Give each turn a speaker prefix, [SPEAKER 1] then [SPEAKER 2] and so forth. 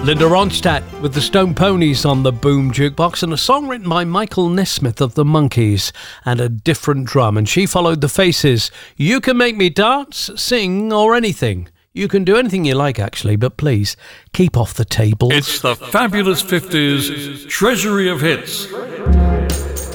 [SPEAKER 1] Linda Ronstadt with the Stone Ponies on the Boom Jukebox, and a song written by Michael Nesmith of the Monkees, and a different drum. And she followed the Faces. You can make me dance, sing, or anything. You can do anything you like, actually, but please keep off the table.
[SPEAKER 2] It's the Fabulous 50s Treasury of Hits.